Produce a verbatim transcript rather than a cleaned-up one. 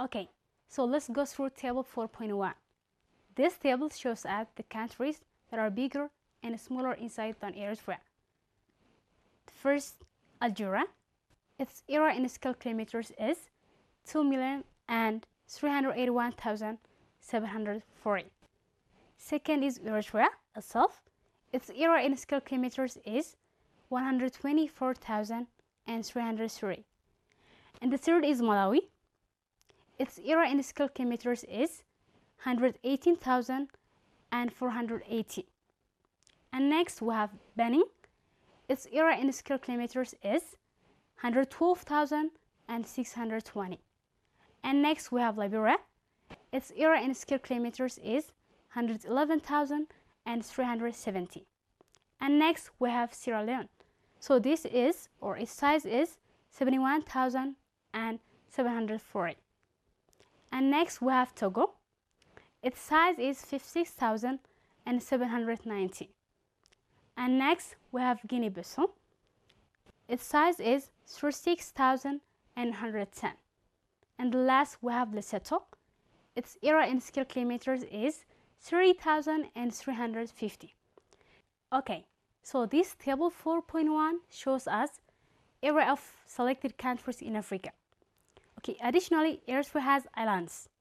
Okay, so let's go through table four point one. This table shows us the countries that are bigger and smaller in size than Eritrea. First, Algeria. Its area in square kilometers is two million and three hundred eighty-one thousand seven hundred forty. Second is Eritrea itself. Its area in square kilometers is one hundred twenty-four thousand three hundred thirty. And the third is Malawi. Its area in square kilometers is one hundred eighteen thousand four hundred eighty. And next we have Benin. Its area in square kilometers is one hundred twelve thousand six hundred twenty. And next we have Liberia. Its area in square kilometers is one hundred eleven thousand three hundred seventy. And next we have Sierra Leone. So this is, or its size is seventy-one thousand seven hundred forty. And next we have Togo. Its size is fifty-six thousand seven hundred ninety. And next we have Guinea-Bissau. Its size is thirty-six thousand one hundred ten. And the last we have Lesotho. Its area in square kilometers is thirty thousand three hundred fifty. Okay, so this table four point one shows us area of selected countries in Africa. Okay, additionally, Eritrea has islands.